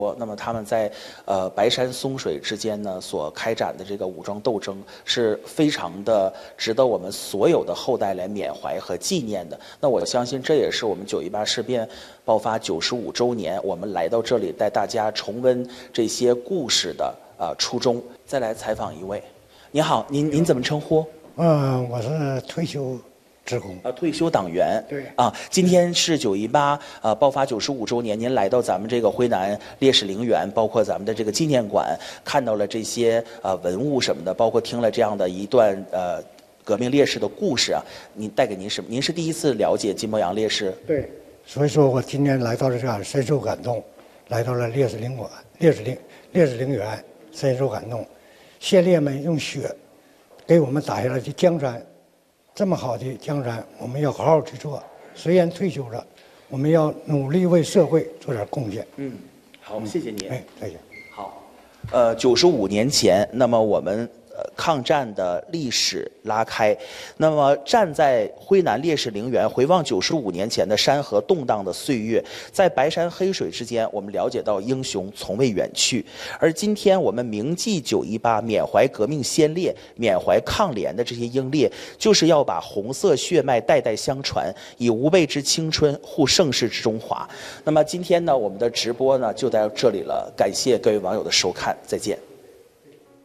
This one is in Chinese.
那么他们在白山松水之间呢所开展的这个武装斗争是非常的值得我们所有的后代来缅怀和纪念的。那我相信这也是我们9·18事变爆发95周年，我们来到这里带大家重温这些故事的初衷。再来采访一位，您好，您怎么称呼？ 我是退休职工退休党员。 对今天是9·18爆发95周年，您来到咱们这个辉南烈士陵园，包括咱们的这个纪念馆，看到了这些文物什么的，包括听了这样的一段革命烈士的故事啊，带给您什么？您是第一次了解金伯阳烈士？ 对，所以说我今天来到了这儿深受感动，来到了烈士陵园深受感动。先烈们用血给我们打下来的江山，这么好的江山，我们要好好去做。虽然退休了，我们要努力为社会做点贡献。 好，谢谢您。 再见。 好，95年前，那么我们抗战的历史拉开，那么站在辉南烈士陵园回望95年前的山河动荡的岁月，在白山黑水之间，我们了解到英雄从未远去。而今天我们铭记9·18，缅怀革命先烈，缅怀抗联的这些英烈，就是要把红色血脉代代相传，以无辈之青春护盛世之中华。那么今天呢，我们的直播呢就到这里了，感谢各位网友的收看，再见。